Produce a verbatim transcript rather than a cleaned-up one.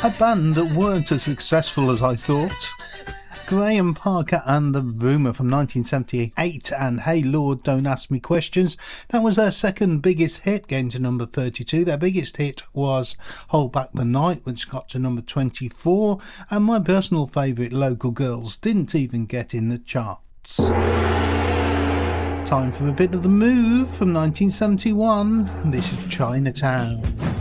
A band that weren't as successful as I thought. Graham Parker and the Rumour from nineteen seventy-eight, and Hey Lord Don't Ask Me Questions. That was their second biggest hit, getting to number thirty-two. Their biggest hit was Hold Back the Night, which got to number twenty-four, and my personal favourite, Local Girls, didn't even get in the charts. Time for a bit of The Move from nineteen seventy-one. This is Chinatown.